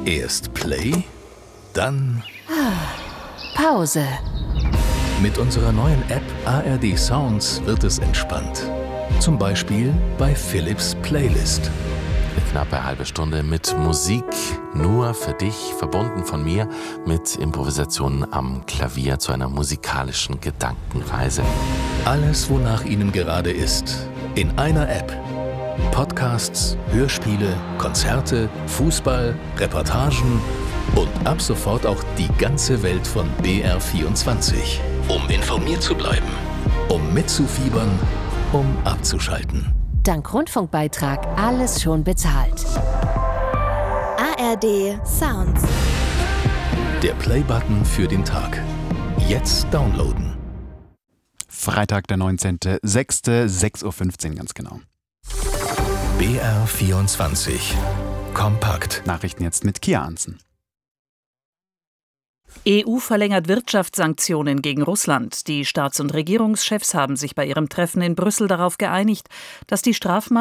Erst Play, dann Pause. mit unserer neuen App ARD Sounds wird es entspannt. Zum Beispiel bei Philips Playlist. Eine knappe halbe Stunde mit Musik, nur für dich, verbunden von mir mit Improvisationen am Klavier zu einer musikalischen Gedankenreise. Alles, wonach Ihnen gerade ist, in einer App. Podcasts, Hörspiele, Konzerte, Fußball, Reportagen und ab sofort auch die ganze Welt von BR24. Um informiert zu bleiben, um mitzufiebern, um abzuschalten. Dank Rundfunkbeitrag alles schon bezahlt. ARD Sounds. Der Play-Button für den Tag. Jetzt downloaden. Freitag, der 19.06., 6.15 Uhr ganz genau. BR24. Kompakt. Nachrichten jetzt mit Kia Anzen. EU verlängert Wirtschaftssanktionen gegen Russland. Die Staats- und Regierungschefs haben sich bei ihrem Treffen in Brüssel darauf geeinigt, dass die Strafmaßnahmen